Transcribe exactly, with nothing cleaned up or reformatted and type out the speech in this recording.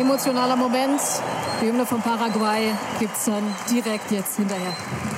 emotionaler Moment. Die Hymne von Paraguay gibt es dann direkt jetzt hinterher.